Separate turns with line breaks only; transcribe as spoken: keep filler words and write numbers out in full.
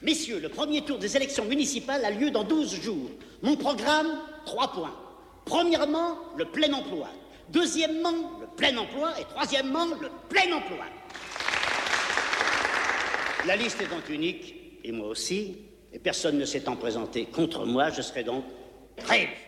Messieurs, le premier tour des élections municipales a lieu dans douze jours. Mon programme, trois points. Premièrement, le plein emploi. Deuxièmement, le plein emploi. Et troisièmement, le plein emploi. La liste étant unique, et moi aussi, et personne ne s'étant présenté contre moi, je serai donc très...